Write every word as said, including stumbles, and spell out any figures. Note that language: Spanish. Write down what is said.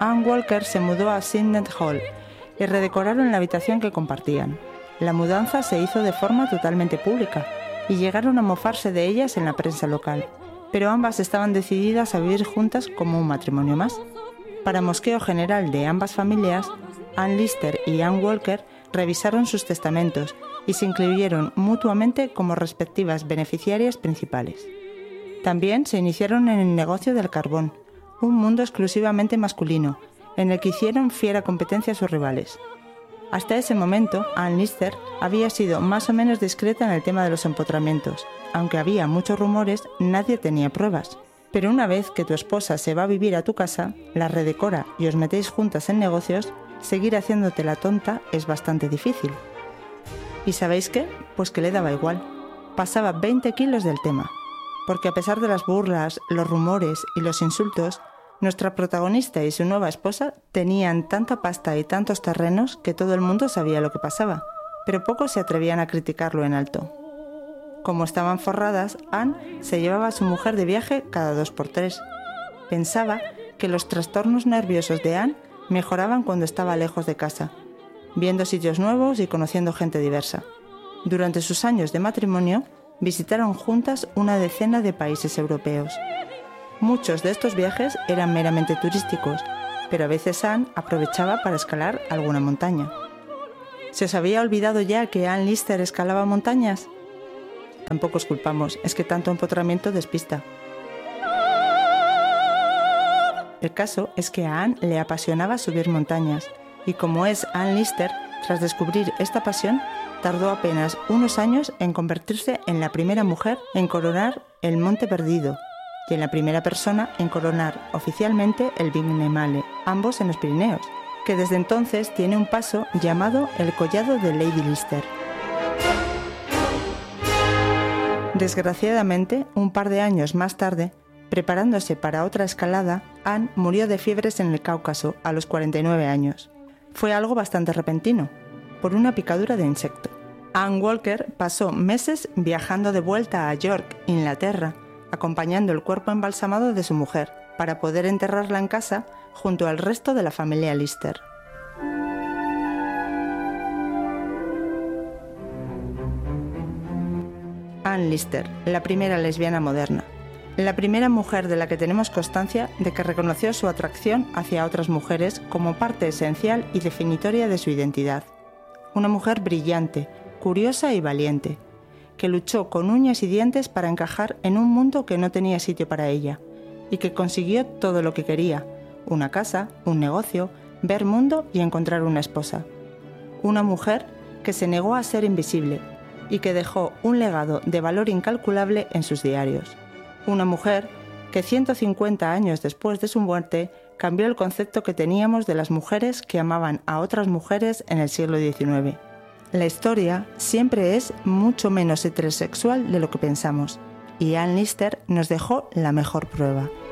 Anne Walker se mudó a Sydney Hall y redecoraron la habitación que compartían. La mudanza se hizo de forma totalmente pública y llegaron a mofarse de ellas en la prensa local, pero ambas estaban decididas a vivir juntas como un matrimonio más. Para mosqueo general de ambas familias, Anne Lister y Anne Walker revisaron sus testamentos y se incluyeron mutuamente como respectivas beneficiarias principales. También se iniciaron en el negocio del carbón, un mundo exclusivamente masculino, en el que hicieron fiera competencia a sus rivales. Hasta ese momento, Anne Lister había sido más o menos discreta en el tema de los empotramientos. Aunque había muchos rumores, nadie tenía pruebas. Pero una vez que tu esposa se va a vivir a tu casa, la redecora y os metéis juntas en negocios, seguir haciéndote la tonta es bastante difícil. ¿Y sabéis qué? Pues que le daba igual. Pasaba veinte kilos del tema. Porque a pesar de las burlas, los rumores y los insultos, nuestra protagonista y su nueva esposa tenían tanta pasta y tantos terrenos que todo el mundo sabía lo que pasaba, pero pocos se atrevían a criticarlo en alto. Como estaban forradas, Anne se llevaba a su mujer de viaje cada dos por tres. Pensaba que los trastornos nerviosos de Anne mejoraban cuando estaba lejos de casa, viendo sitios nuevos y conociendo gente diversa. Durante sus años de matrimonio, visitaron juntas una decena de países europeos. Muchos de estos viajes eran meramente turísticos, pero a veces Anne aprovechaba para escalar alguna montaña. ¿Se os había olvidado ya que Anne Lister escalaba montañas? Tampoco os culpamos, es que tanto empotramiento despista. El caso es que a Anne le apasionaba subir montañas, y como es Anne Lister, tras descubrir esta pasión, tardó apenas unos años en convertirse en la primera mujer en coronar el Monte Perdido y en la primera persona en coronar oficialmente el Vignemale, ambos en los Pirineos, que desde entonces tiene un paso llamado el Collado de Lady Lister. Desgraciadamente, un par de años más tarde, preparándose para otra escalada, Anne murió de fiebres en el Cáucaso a los cuarenta y nueve años. Fue algo bastante repentino, por una picadura de insecto. Anne Walker pasó meses viajando de vuelta a York, Inglaterra, acompañando el cuerpo embalsamado de su mujer, para poder enterrarla en casa junto al resto de la familia Lister. Anne Lister, la primera lesbiana moderna. La primera mujer de la que tenemos constancia de que reconoció su atracción hacia otras mujeres como parte esencial y definitoria de su identidad. Una mujer brillante, curiosa y valiente, que luchó con uñas y dientes para encajar en un mundo que no tenía sitio para ella, y que consiguió todo lo que quería: una casa, un negocio, ver mundo y encontrar una esposa. Una mujer que se negó a ser invisible y que dejó un legado de valor incalculable en sus diarios. Una mujer que ciento cincuenta años después de su muerte cambió el concepto que teníamos de las mujeres que amaban a otras mujeres en el siglo diecinueve. La historia siempre es mucho menos heterosexual de lo que pensamos, y Anne Lister nos dejó la mejor prueba.